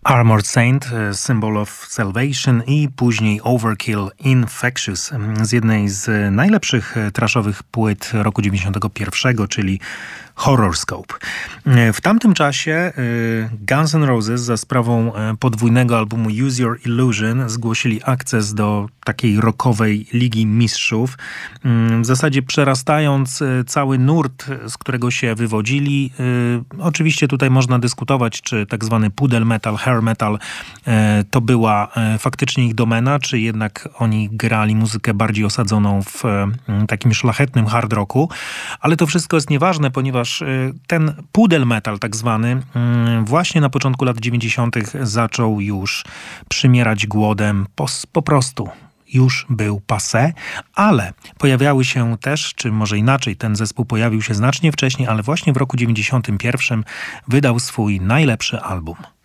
Armored Saint, Symbol of Salvation i później Overkill, Infectious z jednej z najlepszych trashowych płyt roku 91, czyli Horrorscope. W tamtym czasie Guns N' Roses za sprawą podwójnego albumu Use Your Illusion zgłosili akces do takiej rockowej Ligi Mistrzów, w zasadzie przerastając cały nurt, z którego się wywodzili. Oczywiście tutaj można dyskutować, czy tak zwany pudel metal, hair metal to była faktycznie ich domena, czy jednak oni grali muzykę bardziej osadzoną w takim szlachetnym hard rocku, ale to wszystko jest nieważne, ponieważ ten pudel metal tak zwany właśnie na początku lat 90. zaczął już przymierać głodem, po prostu już był passé, ale pojawiały się też, czy może inaczej, ten zespół pojawił się znacznie wcześniej, ale właśnie w roku 91 wydał swój najlepszy album.